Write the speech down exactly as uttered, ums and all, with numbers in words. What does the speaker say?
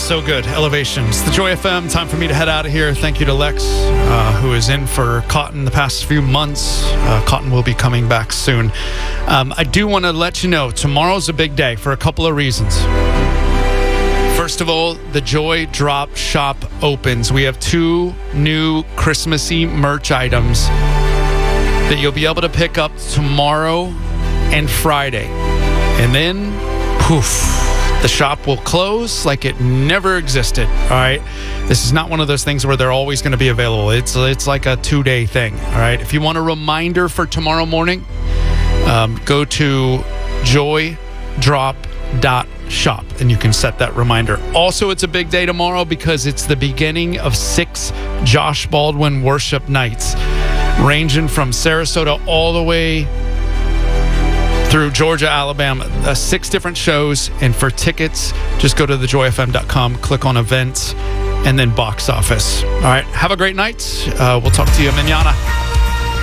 so good. Elevations. The Joy F M. Time for me to head out of here. Thank you to Lex, uh, who is in for Cotton the past few months. Uh, Cotton will be coming back soon. Um, I do want to let you know, tomorrow's a big day for a couple of reasons. First of all, the Joy Drop Shop opens. We have two new Christmassy merch items that you'll be able to pick up tomorrow and Friday. And then, poof, the shop will close like it never existed. All right. This is not one of those things where they're always going to be available. It's it's like a two-day thing. All right. If you want a reminder for tomorrow morning, um, go to joy drop dot shop and you can set that reminder. Also, it's a big day tomorrow because it's the beginning of six Josh Baldwin worship nights, ranging from Sarasota all the way through Georgia, Alabama, uh, six different shows. And for tickets, just go to the joy f m dot com, click on events, and then box office. All right, have a great night. Uh, we'll talk to you mañana.